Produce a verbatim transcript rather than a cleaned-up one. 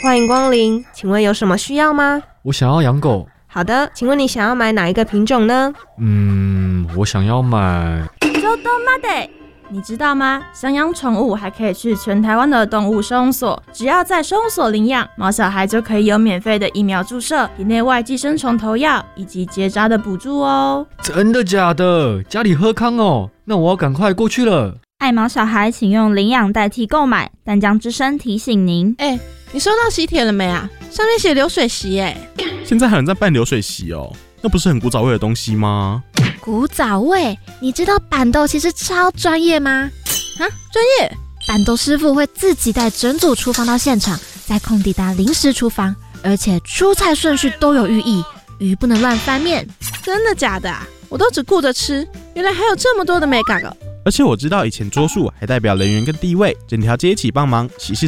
欢迎光临，请问有什么需要吗？ 我想要养狗。 好的，请问你想要买哪一个品种呢？ 嗯，我想要买。 周东妈的，你知道吗？想养宠物还可以去全台湾的动物收容所，只要在收容所领养，毛小孩就可以有免费的疫苗注射、体内外寄生虫投药以及结扎的补助哦。 真的假的？家里喝康哦，那我要赶快过去了。 爱毛小孩请用领养代替购买，淡江之声提醒您。 哎、欸，你收到喜帖了没啊？上面写流水席哎。 现在还有人在办流水席哦，那不是很古早味的东西吗？ 古早味？你知道板豆其实超专业吗？ 啊，专业？ 板豆师傅会自己带整组厨房到现场，在空地搭临时厨房，而且出菜顺序都有寓意，鱼不能乱翻面。 真的假的啊？我都只顾着吃，原来还有这么多的美感哦。 而且我知道以前桌数还代表人员跟地位，整条街一起帮忙，喜事